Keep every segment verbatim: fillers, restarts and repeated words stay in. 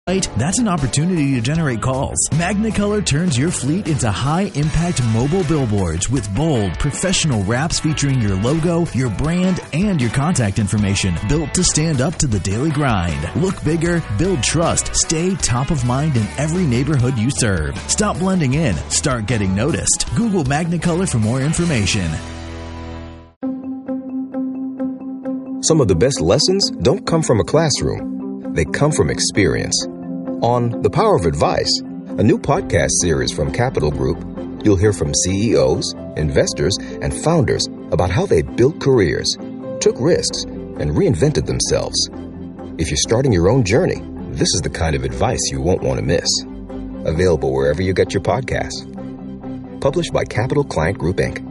That's an opportunity to generate calls. Magnicolor turns your fleet into high-impact mobile billboards with bold, professional wraps featuring your logo, your brand, and your contact information, built to stand up to the daily grind. Look bigger, build trust, stay top of mind in every neighborhood you serve. Stop blending in, start getting noticed. Google Magnicolor for more information. Some of the best lessons don't come from a classroom. They come from experience. On The Power of Advice, a new podcast series from Capital Group, you'll hear from C E Os, investors, and founders about how they built careers, took risks, and reinvented themselves. If you're starting your own journey, this is the kind of advice you won't want to miss. Available wherever you get your podcasts. Published by Capital Client Group, Incorporated.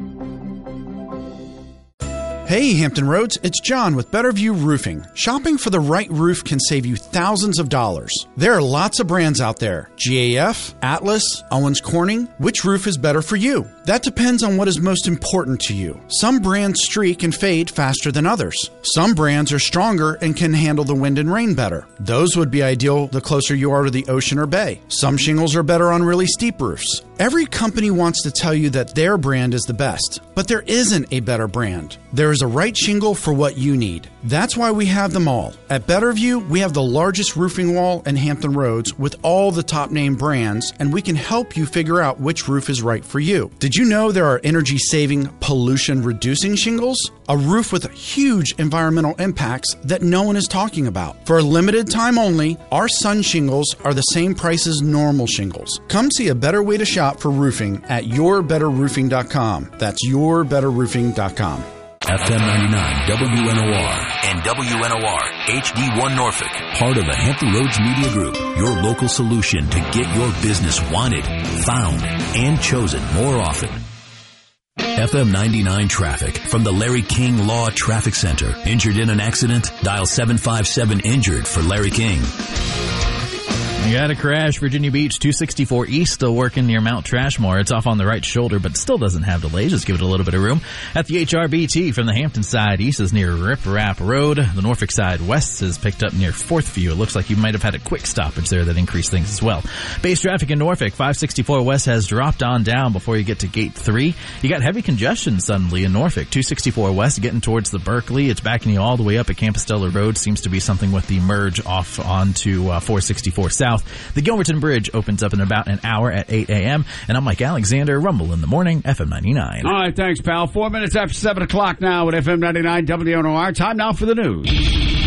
Hey, Hampton Roads, it's John with Better View Roofing. Shopping for the right roof can save you thousands of dollars. There are lots of brands out there. G A F, Atlas, Owens Corning. Which roof is better for you? That depends on what is most important to you. Some brands streak and fade faster than others. Some brands are stronger and can handle the wind and rain better. Those would be ideal the closer you are to the ocean or bay. Some shingles are better on really steep roofs. Every company wants to tell you that their brand is the best, but there isn't a better brand. There is a right shingle for what you need. That's why we have them all. At Betterview, we have the largest roofing wall in Hampton Roads with all the top name brands, and we can help you figure out which roof is right for you. Did you know there are energy-saving, pollution-reducing shingles? A roof with huge environmental impacts that no one is talking about. For a limited time only, our Sun shingles are the same price as normal shingles. Come see a better way to shop for roofing at your better roofing dot com. That's your better roofing dot com. F M ninety-nine W N O R and W N O R H D one Norfolk. Part of the Hampton Roads Media Group. Your local solution to get your business wanted, found, and chosen more often. F M ninety-nine traffic from the Larry King Law Traffic Center. Injured in an accident? Dial seven five seven injured for Larry King. You got a crash, Virginia Beach, two sixty-four East, still working near Mount Trashmore. It's off on the right shoulder, but still doesn't have delays. Just give it a little bit of room. At the H R B T from the Hampton side, east is near Rip Rap Road. The Norfolk side, west is picked up near Fourth View. It looks like you might have had a quick stoppage there that increased things as well. Base traffic in Norfolk, five sixty-four West has dropped on down before you get to Gate three. You got heavy congestion suddenly in Norfolk, two sixty-four West getting towards the Berkeley. It's backing you all the way up at Campostella Road. Seems to be something with the merge off onto uh, four sixty-four South. The Gilmerton Bridge opens up in about an hour at eight a.m. And I'm Mike Alexander, Rumble in the Morning, F M ninety-nine. All right, thanks, pal. Four minutes after seven o'clock now at F M ninety-nine W N O R. Time now for the news.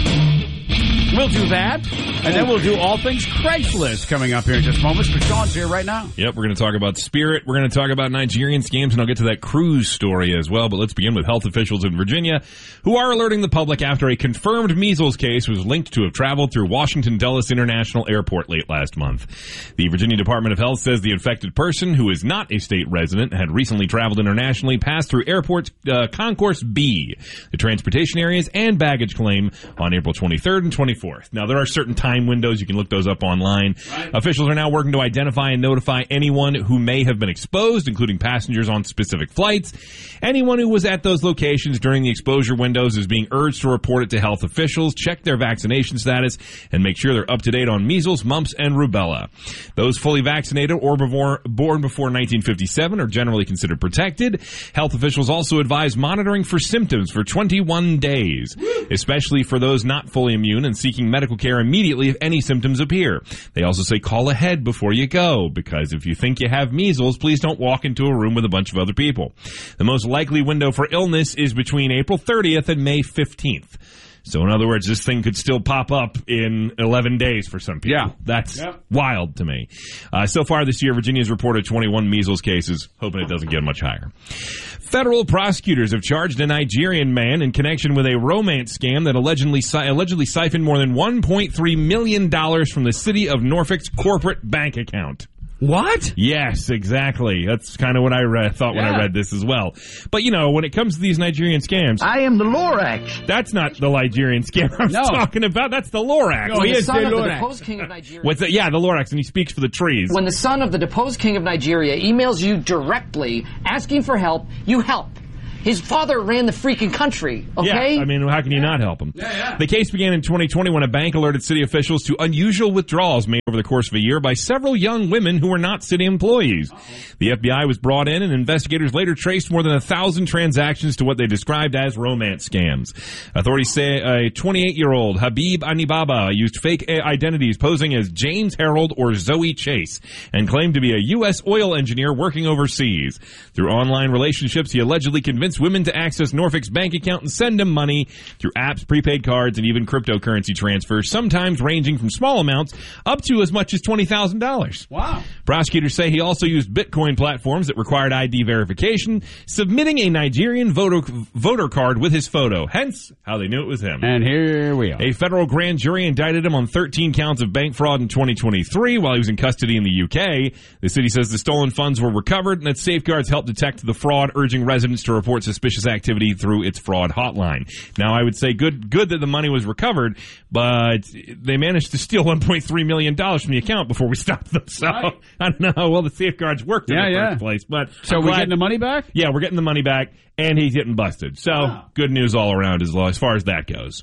We'll do that, and then we'll do all things Craigslist coming up here in just moments. But Sean's here right now. Yep, we're going to talk about Spirit. We're going to talk about Nigerian scams, and I'll get to that cruise story as well. But let's begin with health officials in Virginia who are alerting the public after a confirmed measles case was linked to have traveled through Washington Dulles International Airport late last month. The Virginia Department of Health says the infected person, who is not a state resident, had recently traveled internationally, passed through airport's uh, Concourse B, the transportation areas, and baggage claim on April twenty-third and twenty-fourth. Now, there are certain time windows. You can look those up online. Right. Officials are now working to identify and notify anyone who may have been exposed, including passengers on specific flights. Anyone who was at those locations during the exposure windows is being urged to report it to health officials, check their vaccination status, and make sure they're up to date on measles, mumps, and rubella. Those fully vaccinated or before, born before nineteen fifty-seven are generally considered protected. Health officials also advise monitoring for symptoms for twenty-one days, especially for those not fully immune and seeking medical care immediately if any symptoms appear. They also say call ahead before you go, because if you think you have measles, please don't walk into a room with a bunch of other people. The most likely window for illness is between April thirtieth and May fifteenth. So in other words, this thing could still pop up in eleven days for some people. Yeah. That's yep. wild to me. Uh, so far this year, Virginia's reported twenty-one measles cases, hoping it doesn't get much higher. Federal prosecutors have charged a Nigerian man in connection with a romance scam that allegedly allegedly siphoned more than one point three million dollars from the city of Norfolk's corporate bank account. What? Yes, exactly. That's kind of what I read, thought when yeah. I read this as well. But, you know, when it comes to these Nigerian scams... I am the Lorax. That's not the Nigerian scam I was no. talking about. That's the Lorax. No, he is the, the Lorax. The deposed king of Nigeria. What's that? Yeah, the Lorax, and he speaks for the trees. When the son of the deposed king of Nigeria emails you directly asking for help, you help. His father ran the freaking country, okay? Yeah, I mean, how can you not help him? Yeah, yeah. The case began in twenty twenty when a bank alerted city officials to unusual withdrawals made over the course of a year by several young women who were not city employees. Uh-oh. The F B I was brought in, and investigators later traced more than a thousand transactions to what they described as romance scams. Authorities say a twenty-eight-year-old Habib Anibaba used fake identities posing as James Harold or Zoe Chase and claimed to be a U S oil engineer working overseas. Through online relationships, he allegedly convinced women to access Norfolk's bank account and send him money through apps, prepaid cards, and even cryptocurrency transfers, sometimes ranging from small amounts up to as much as twenty thousand dollars. Wow. Prosecutors say he also used Bitcoin platforms that required I D verification, submitting a Nigerian voter, voter card with his photo, hence how they knew it was him. And here we are. A federal grand jury indicted him on thirteen counts of bank fraud in twenty twenty-three while he was in custody in the U K. The city says the stolen funds were recovered and that safeguards helped detect the fraud, urging residents to report suspicious activity through its fraud hotline. Now, I would say good good that the money was recovered, but they managed to steal one point three million dollars from the account before we stopped them. So right. I don't know how well the safeguards worked in yeah, the yeah. first place. But so we're getting the money back? Yeah, we're getting the money back, and he's getting busted. So wow. Good news all around as, as far as that goes.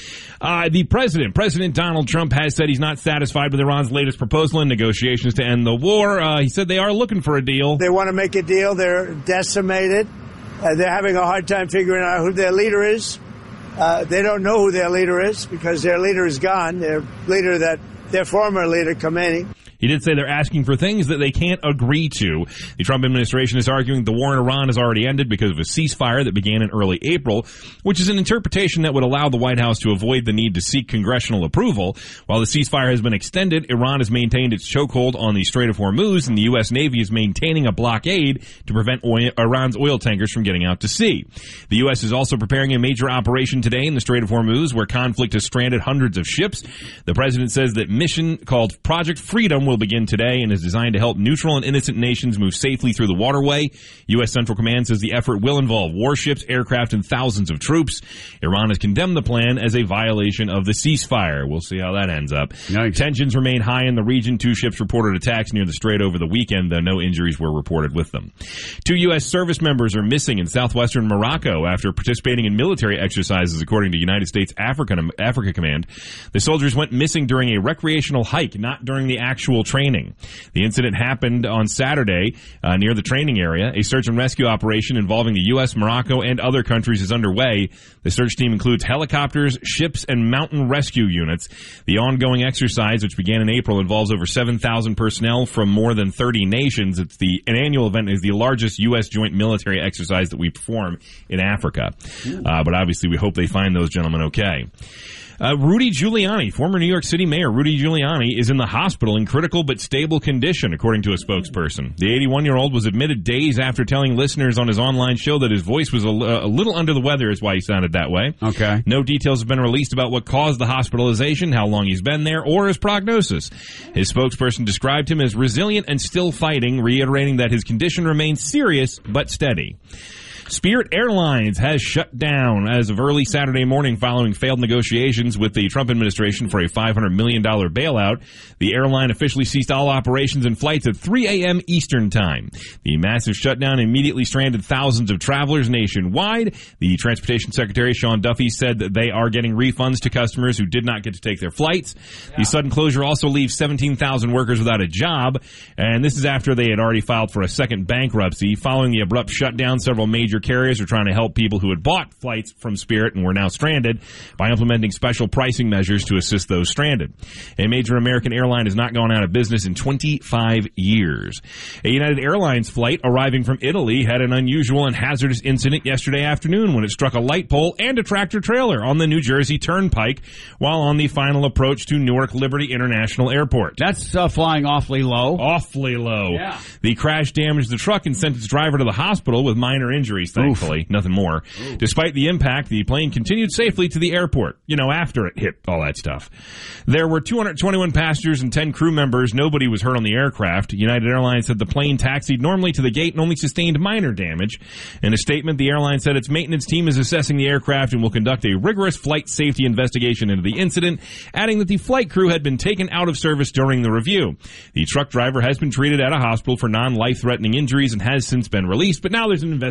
Uh, the president, President Donald Trump, has said he's not satisfied with Iran's latest proposal in negotiations to end the war. Uh, he said they are looking for a deal. They want to make a deal. They're decimated. Uh, they're having a hard time figuring out who their leader is. Uh, they don't know who their leader is because their leader is gone. Their leader, that their former leader, Khomeini. He did say they're asking for things that they can't agree to. The Trump administration is arguing the war in Iran has already ended because of a ceasefire that began in early April, which is an interpretation that would allow the White House to avoid the need to seek congressional approval. While the ceasefire has been extended, Iran has maintained its chokehold on the Strait of Hormuz, and the U S. Navy is maintaining a blockade to prevent oil, Iran's oil tankers from getting out to sea. The U S is also preparing a major operation today in the Strait of Hormuz, where conflict has stranded hundreds of ships. The president says that mission called Project Freedom will begin today and is designed to help neutral and innocent nations move safely through the waterway. U S. Central Command says the effort will involve warships, aircraft, and thousands of troops. Iran has condemned the plan as a violation of the ceasefire. We'll see how that ends up. Yikes. Tensions remain high in the region. Two ships reported attacks near the strait over the weekend, though no injuries were reported with them. Two U S service members are missing in southwestern Morocco after participating in military exercises, according to United States Africa, Africa Command. The soldiers went missing during a recreational hike, not during the actual training. The incident happened on Saturday uh, near the training area. A search and rescue operation involving the U S, Morocco, and other countries is underway. The search team includes helicopters, ships, and mountain rescue units. The ongoing exercise, which began in April, involves over seven thousand personnel from more than thirty nations. It's the an annual event is the largest U S joint military exercise that we perform in Africa. Uh, but obviously, we hope they find those gentlemen okay. Uh, Rudy Giuliani, former New York City mayor Rudy Giuliani, is in the hospital in critical but stable condition, according to a spokesperson. The eighty-one-year-old was admitted days after telling listeners on his online show that his voice was a, a little under the weather, is why he sounded that way. Okay. No details have been released about what caused the hospitalization, how long he's been there, or his prognosis. His spokesperson described him as resilient and still fighting, reiterating that his condition remains serious but steady. Spirit Airlines has shut down as of early Saturday morning following failed negotiations with the Trump administration for a five hundred million dollars bailout. The airline officially ceased all operations and flights at three a.m. Eastern Time. The massive shutdown immediately stranded thousands of travelers nationwide. The Transportation Secretary, Sean Duffy, said that they are getting refunds to customers who did not get to take their flights. Yeah. The sudden closure also leaves seventeen thousand workers without a job, and this is after they had already filed for a second bankruptcy. Following the abrupt shutdown, several major carriers are trying to help people who had bought flights from Spirit and were now stranded by implementing special pricing measures to assist those stranded. A major American airline has not gone out of business in twenty-five years. A United Airlines flight arriving from Italy had an unusual and hazardous incident yesterday afternoon when it struck a light pole and a tractor trailer on the New Jersey Turnpike while on the final approach to Newark Liberty International Airport. That's uh, flying awfully low. Awfully low. Yeah. The crash damaged the truck and sent its driver to the hospital with minor injuries, thankfully. Oof. Nothing more. Ooh. Despite the impact, the plane continued safely to the airport, you know, after it hit all that stuff. There were two hundred twenty-one passengers and ten crew members. Nobody was hurt on the aircraft. United Airlines said the plane taxied normally to the gate and only sustained minor damage. In a statement, the airline said its maintenance team is assessing the aircraft and will conduct a rigorous flight safety investigation into the incident, adding that the flight crew had been taken out of service during the review. The truck driver has been treated at a hospital for non-life-threatening injuries and has since been released, but now there's an investigation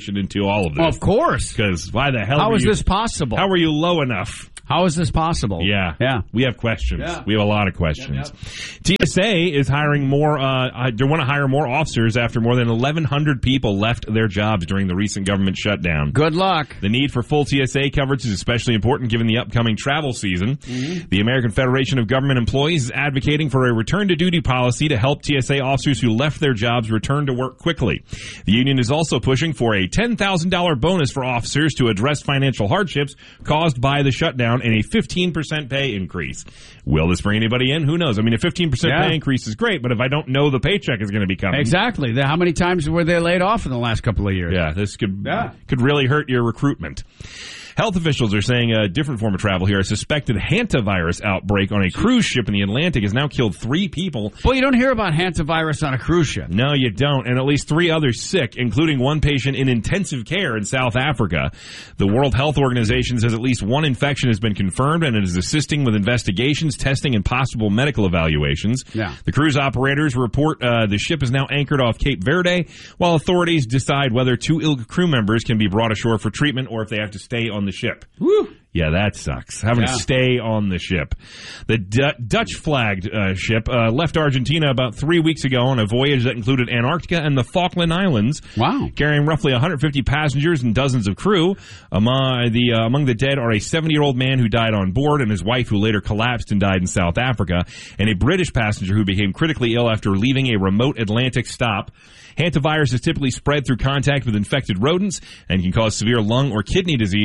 investigation into all of this. Well, of course. Because why the hell How were is you, this possible? How were you low enough? How is this possible? Yeah. Yeah. We have questions. Yeah. We have a lot of questions. Yep, yep. T S A is hiring more, uh, they want to hire more officers after more than eleven hundred people left their jobs during the recent government shutdown. Good luck. The need for full T S A coverage is especially important given the upcoming travel season. Mm-hmm. The American Federation of Government Employees is advocating for a return-to-duty policy to help T S A officers who left their jobs return to work quickly. The union is also pushing for a ten thousand dollars bonus for officers to address financial hardships caused by the shutdown and a fifteen percent pay increase. Will this bring anybody in? Who knows? I mean, a fifteen percent yeah. pay increase is great, but if I don't know the paycheck is going to be coming. Exactly. How many times were they laid off in the last couple of years? Yeah, this could yeah. could really hurt your recruitment. Health officials are saying a different form of travel here. A suspected hantavirus outbreak on a cruise ship in the Atlantic has now killed three people. Well, you don't hear about hantavirus on a cruise ship. No, you don't. And at least three others sick, including one patient in intensive care in South Africa. The World Health Organization says at least one infection has been confirmed and it is assisting with investigations, testing, and possible medical evaluations. Yeah. The cruise operators report uh, the ship is now anchored off Cape Verde, while authorities decide whether two ill crew members can be brought ashore for treatment or if they have to stay on the ship. Woo. Yeah, that sucks. Having yeah. to stay on the ship. The D- Dutch-flagged uh, ship uh, left Argentina about three weeks ago on a voyage that included Antarctica and the Falkland Islands. Wow. Carrying roughly one hundred fifty passengers and dozens of crew. Among the, uh, among the dead are a seventy-year-old man who died on board and his wife who later collapsed and died in South Africa, and a British passenger who became critically ill after leaving a remote Atlantic stop. Hantavirus is typically spread through contact with infected rodents and can cause severe lung or kidney disease.